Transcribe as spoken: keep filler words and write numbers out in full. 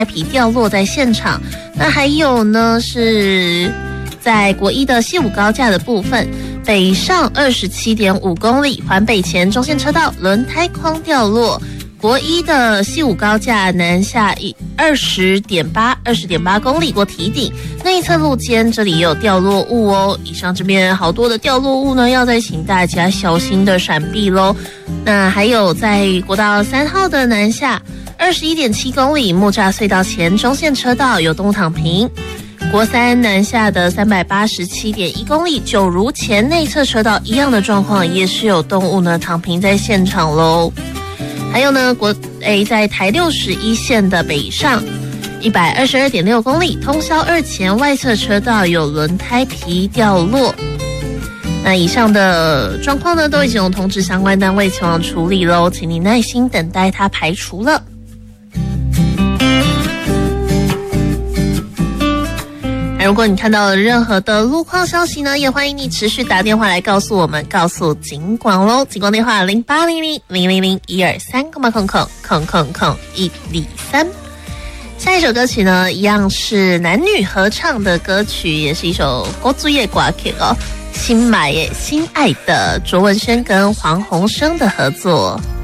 皮掉落在现场。那还有呢，是在国一的西武高架的部分，北上二十七点五公里，环北前中线车道轮胎框掉落。国一的西武高架南下一二十点八二十点八公里过堤顶，内侧路肩这里也有掉落物哦。以上这边好多的掉落物呢，要再请大家小心的闪避喽。那还有在国道三号的南下二十一点七公里，木栅隧道前中线车道有动物躺平。国三南下的三百八十七点一公里，九如前内侧车道一样的状况，也是有动物呢躺平在现场喽。还有呢，国 A 在台六十一线的北上一百二十二点六公里，通霄二前外侧车道有轮胎皮掉落。那以上的状况呢，都已经有通知相关单位前往处理喽，请你耐心等待它排除了。如果你看到了任何的路况消息呢，也欢迎你持续打电话来告诉我们，告诉警广咯。警广电话零八零零零零零一二三空空空空空空一二三。下一首歌曲呢，一样是男女合唱的歌曲，也是一首国族夜歌曲哦，新买耶心爱的卓文萱跟黄鸿升的合作。